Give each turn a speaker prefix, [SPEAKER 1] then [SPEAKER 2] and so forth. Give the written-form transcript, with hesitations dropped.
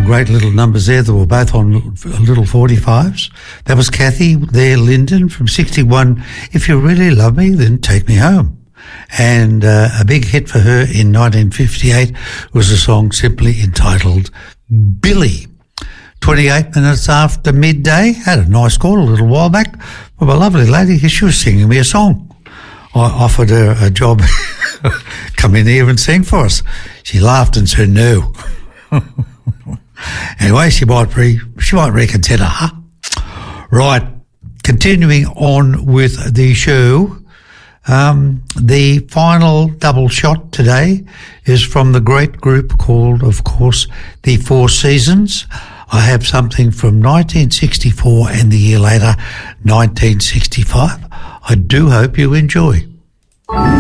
[SPEAKER 1] great little numbers there that were both on little 45s. That was Kathy there, Lyndon, from 61. If you really love me, then take me home. And a big hit for her in 1958 was a song simply entitled Billy. 28 minutes after midday. Had a nice call a little while back from a lovely lady. She was singing me a song. I offered her a job. Come in here and sing for us. She laughed and said no. Anyway, she might reconsider, huh? Right, continuing on with the show. The final double shot today is from the great group called, of course, the Four Seasons. I have something from 1964 and the year later, 1965. I do hope you enjoy.